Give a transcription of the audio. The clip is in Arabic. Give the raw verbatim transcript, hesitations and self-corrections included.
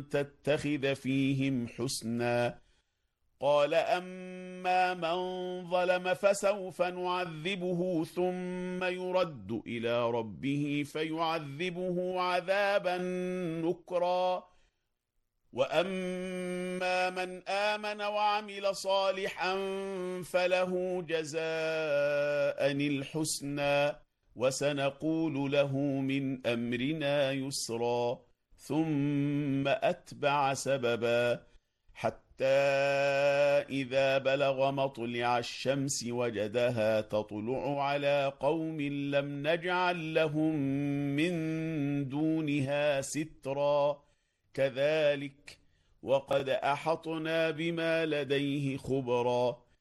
تتخذ فيهم حسنا. قال أما من ظلم فسوف نعذبه ثم يرد إلى ربه فيعذبه عذابا نكرا. وأما من آمن وعمل صالحا فله جزاء الحسنى وسنقول له من أمرنا يسرا. ثم أتبع سببا حتى إذا بلغ مطلع الشمس وجدها تطلع على قوم لم نجعل لهم من دونها سترا. كذلك وقد أحطنا بما لديه خبرا.